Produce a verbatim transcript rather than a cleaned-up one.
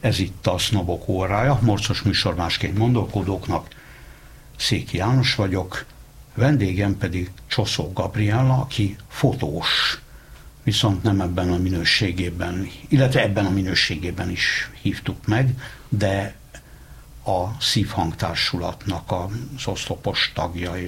Ez itt a Sznobok órája, morcos műsor másként gondolkodóknak. Széki János vagyok, vendégem pedig Csoszó Gabriella, aki fotós, viszont nem ebben a minőségében, illetve ebben a minőségében is hívtuk meg, de a Szívhang Társulatnak az oszlopos tagja